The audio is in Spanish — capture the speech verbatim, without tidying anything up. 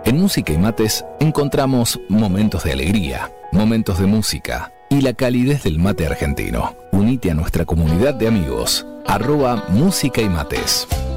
En Música y Mates encontramos momentos de alegría, momentos de música y la calidez del mate argentino. Unite a nuestra comunidad de amigos. Arroba Música y Mates.